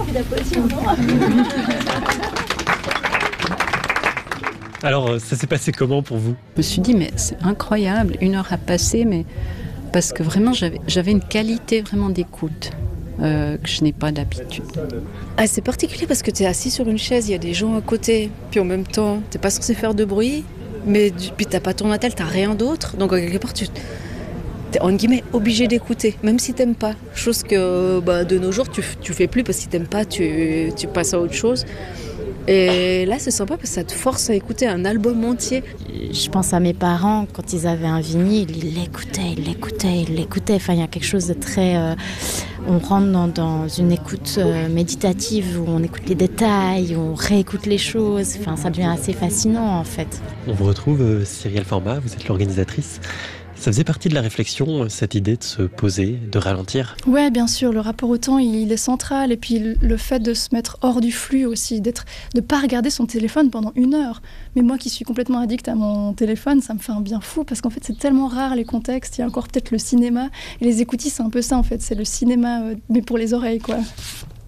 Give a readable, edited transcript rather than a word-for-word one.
envie d'applaudir, non? Alors, ça s'est passé comment pour vous? Je me suis dit, mais c'est incroyable, 1 heure a passé, mais parce que vraiment, j'avais une qualité vraiment d'écoute que je n'ai pas d'habitude. Ah, c'est particulier parce que tu es assis sur une chaise, il y a des gens à côté, puis en même temps, tu n'es pas censé faire de bruit, mais puis tu n'as pas ton attel, tu n'as rien d'autre, donc quelque part, tu es en guillemets obligé d'écouter, même si tu n'aimes pas. Chose que de nos jours, tu fais plus parce que si tu n'aimes pas, tu passes à autre chose. Et là, c'est sympa parce que ça te force à écouter un album entier. Je pense à mes parents, quand ils avaient un vinyle, ils l'écoutaient. Enfin, il y a quelque chose de très... on rentre dans une écoute méditative où on écoute les détails, où on réécoute les choses. Enfin, ça devient assez fascinant, en fait. On vous retrouve, Cyrielle Format, vous êtes l'organisatrice. Ça faisait partie de la réflexion, cette idée de se poser, de ralentir? Ouais, bien sûr, le rapport au temps, il est central. Et puis le fait de se mettre hors du flux aussi, de ne pas regarder son téléphone pendant 1 heure. Mais moi qui suis complètement addict à mon téléphone, ça me fait un bien fou parce qu'en fait, c'est tellement rare les contextes. Il y a encore peut-être le cinéma. Et les écoutilles, c'est un peu ça en fait. C'est le cinéma, mais pour les oreilles, quoi.